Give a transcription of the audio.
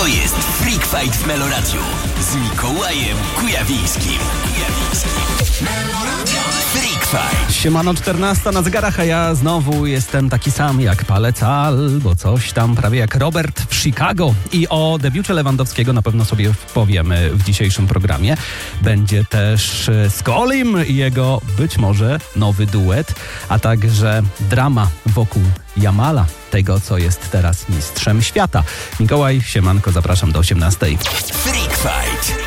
To jest Freak Fight w Meloradiu z Mikołajem Kujawińskim. Freak Fight. Siemano, 14 na zegarach, a ja znowu jestem taki sam jak palec albo coś tam, prawie jak Robert w Chicago. I o debiucie Lewandowskiego na pewno sobie powiemy w dzisiejszym programie. Będzie też Skolim i jego być może nowy duet, a także drama wokół Jamala, tego co jest teraz mistrzem świata. Mikołaj, siemanko, zapraszam do 18. Freak Fight.